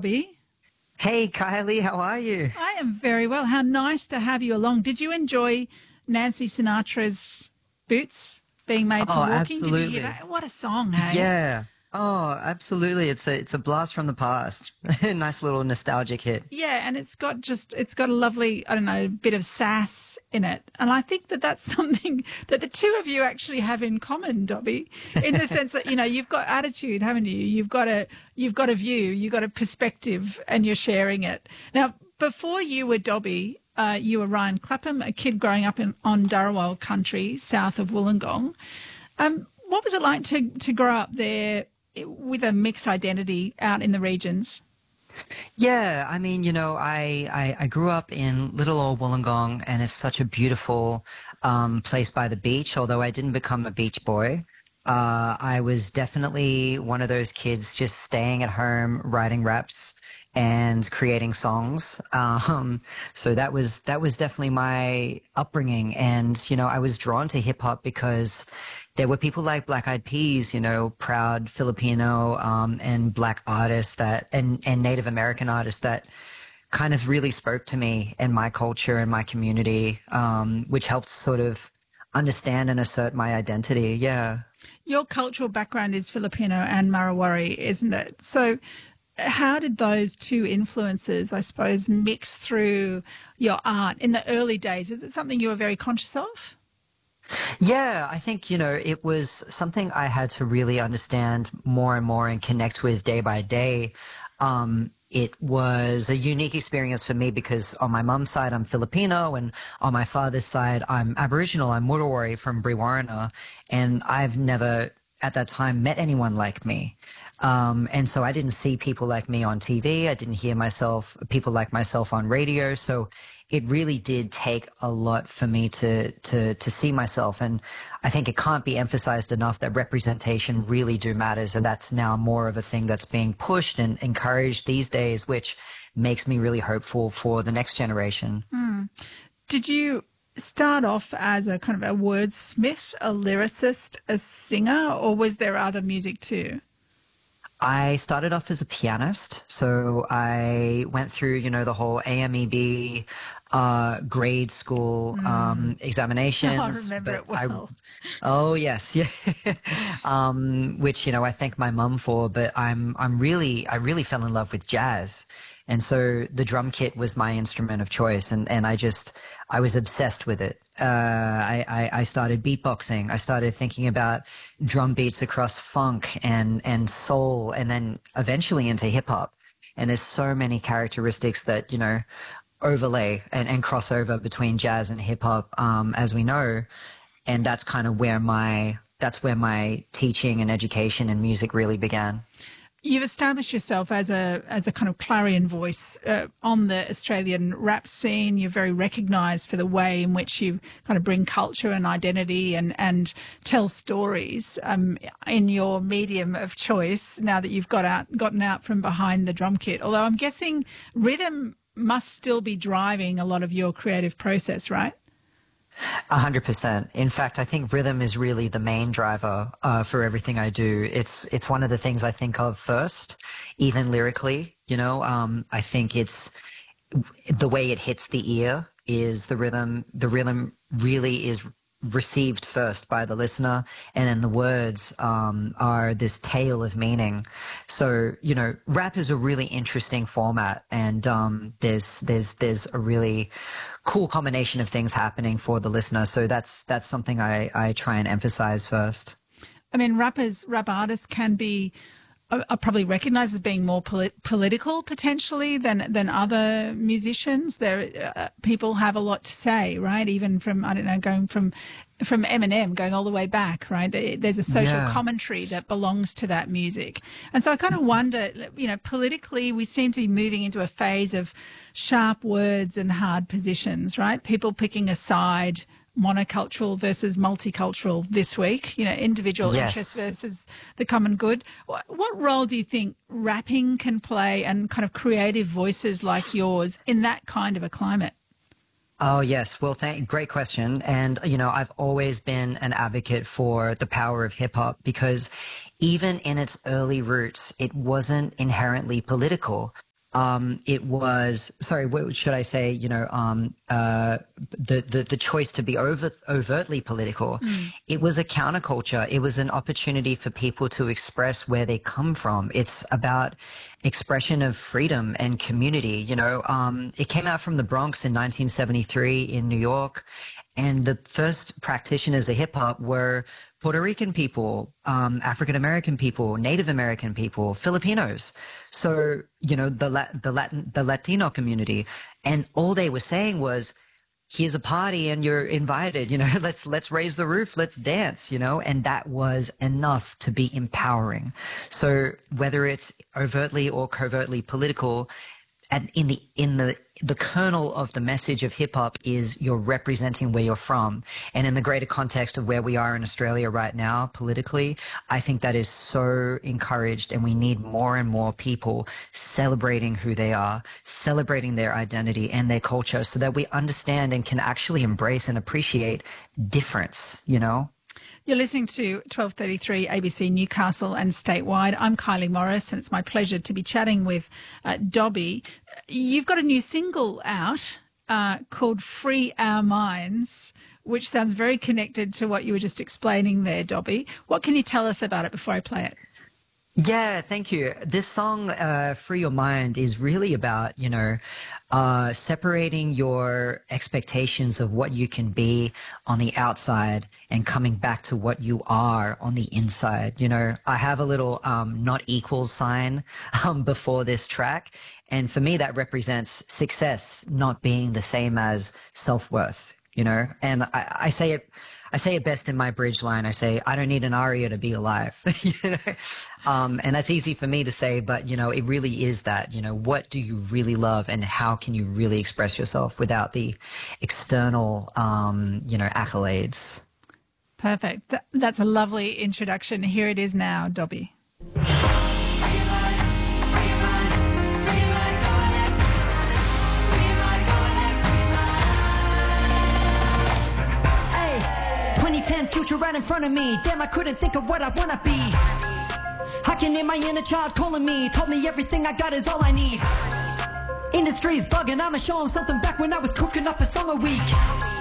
Dobby. Hey, Kylie, how are you? I am very well. How nice to have you along. Did you enjoy Nancy Sinatra's Boots being made for Oh, walking? Did you hear absolutely. that? What a song, hey? Yeah. Oh, absolutely. It's a blast from the past. Nice little nostalgic hit. Yeah, and it's got a lovely, I don't know, bit of sass in it. And I think that that's something that the two of you actually have in common, Dobby, in the sense that, you've got attitude, haven't you? You've got a view, you've got a perspective, and you're sharing it. Now, before you were Dobby, you were Ryan Clapham, a kid growing up on Dharawal country, south of Wollongong. What was it like to grow up there with a mixed identity out in the regions? Yeah, I mean, I grew up in little old Wollongong, and it's such a beautiful place by the beach. Although I didn't become a beach boy, I was definitely one of those kids just staying at home, writing raps and creating songs. So that was definitely my upbringing, and I was drawn to hip hop because there were people like Black Eyed Peas, proud Filipino and Black artists and Native American artists that kind of really spoke to me and my culture and my community, which helped sort of understand and assert my identity. Yeah. Your cultural background is Filipino and Marawari, isn't it? So how did those two influences, I suppose, mix through your art in the early days? Is it something you were very conscious of? Yeah, I think, it was something I had to really understand more and more and connect with day by day. It was a unique experience for me because on my mum's side, I'm Filipino, and on my father's side, I'm Aboriginal. I'm Murawari from Brewarrina, and I've never at that time met anyone like me. And so I didn't see people like me on TV. I didn't hear people like myself on radio. So it really did take a lot for me to see myself. And I think it can't be emphasized enough that representation really do matters. And that's now more of a thing that's being pushed and encouraged these days, which makes me really hopeful for the next generation. Did you start off as a kind of a wordsmith, a lyricist, a singer, or was there other music too? I started off as a pianist, so I went through, the whole AMEB grade school I examinations. remember But it well. oh yes, yeah, which I thank my mum for. But I really fell in love with jazz, and so the drum kit was my instrument of choice, and I was obsessed with it. I started beatboxing. I started thinking about drum beats across funk and soul, and then eventually into hip hop. And there's so many characteristics that, overlay and cross over between jazz and hip hop, as we know. And that's kind of that's where my teaching and education in music really began. You've established yourself as a kind of clarion voice on the Australian rap scene. You're very recognised for the way in which you kind of bring culture and identity and tell stories in your medium of choice. Now that you've gotten out from behind the drum kit, although I'm guessing rhythm must still be driving a lot of your creative process, right? 100%. In fact, I think rhythm is really the main driver for everything I do. It's one of the things I think of first, even lyrically. I think it's the way it hits the ear is the rhythm. The rhythm really is received first by the listener, and then the words are this tale of meaning. So rap is a really interesting format, and there's a really cool combination of things happening for the listener. So that's something I try and emphasize first. I mean, rap artists can be are probably recognised as being more political potentially than other musicians. People have a lot to say, right? Even from, I don't know, going from Eminem going all the way back, right? There's a social commentary that belongs to that music. And so I kind of wonder, politically we seem to be moving into a phase of sharp words and hard positions, right? People picking a side, monocultural versus multicultural this week, individual interest versus the common good. What role do you think rapping can play and kind of creative voices like yours in that kind of a climate? Oh, yes. Well, great question. And, I've always been an advocate for the power of hip hop because even in its early roots, it wasn't inherently political. it was, sorry, what should I say? The choice to be overtly political. It was a counterculture. It was an opportunity for people to express where they come from. It's about expression of freedom and community. It came out from the Bronx in 1973 in New York, and the first practitioners of hip hop were Puerto Rican people, African American people, Native American people, Filipinos. So, the Latino community. And all they were saying was, here's a party and you're invited, let's raise the roof, let's dance, and that was enough to be empowering. So whether it's overtly or covertly political, and in the kernel of the message of hip hop is you're representing where you're from. And in the greater context of where we are in Australia right now politically, I think that is so encouraged, and we need more and more people celebrating who they are, celebrating their identity and their culture, so that we understand and can actually embrace and appreciate difference, You're listening to 1233 ABC Newcastle and statewide. I'm Kylie Morris, and it's my pleasure to be chatting with Dobby. You've got a new single out called Free Our Minds, which sounds very connected to what you were just explaining there, Dobby. What can you tell us about it before I play it? Yeah, thank you. This song, Free Your Mind, is really about, separating your expectations of what you can be on the outside and coming back to what you are on the inside. I have a little not equal sign before this track. And for me, that represents success not being the same as self-worth, and I say it best in my bridge line. I say, I don't need an aria to be alive. And that's easy for me to say, but, it really is that, what do you really love and how can you really express yourself without the external, accolades? Perfect. That's a lovely introduction. Here it is now, Dobby. Future right in front of me. Damn, I couldn't think of what I wanna be. I can hear my inner child calling me. Told me everything I got is all I need. Industry's bugging, I'ma show 'em something back when I was cooking up a song a week.